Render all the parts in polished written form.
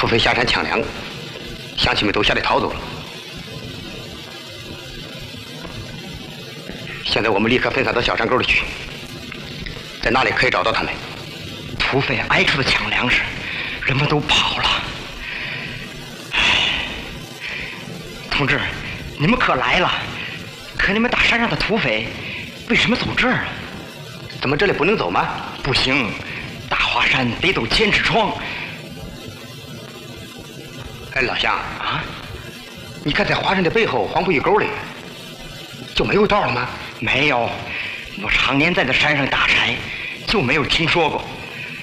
土匪下山抢粮，乡亲们都吓得逃走了。现在我们立刻分散到小山沟里去，在那里可以找到他们。 土匪挨处的抢粮食，人们都跑了。同志，你们可来了，可你们打山上的土匪为什么走这儿啊？ 怎么这里不能走吗？ 不行，大华山得走千尺窗。 哎，老乡啊，你看在华山的背后黄埔峪沟里就没有道了吗？ 没有，我常年在这山上打柴，就没有听说过。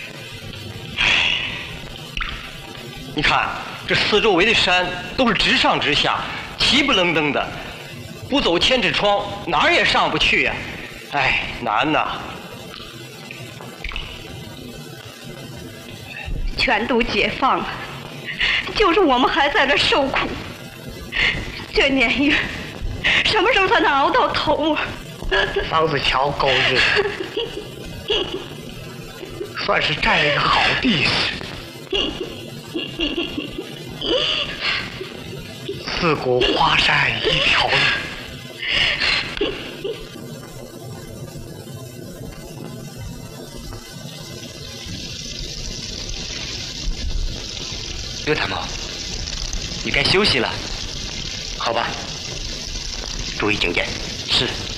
你看这四周围的山都是直上直下，齐不愣登的，不走千尺窗哪儿也上不去呀！哎，难呐！ 全都解放了，就是我们还在这受苦。这年月，什么时候才能熬到头啊？ 房子桥狗日，算是占了一个好地势。四股华山一条路。 刘参谋， 你该休息了。 好吧，注意警戒。 是。